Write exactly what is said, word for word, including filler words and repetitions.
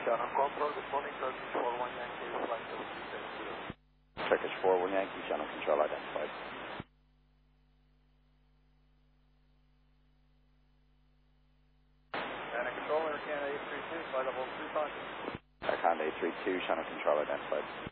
Shannon Control, good morning, Turkish four one Yankee, flight seven three seven zero. Turkish four one Yankee, Shannon Control identified. Shannon Control, Air Canada eight three two, flight level three five. Air Canada eight three two, Shannon Control identified.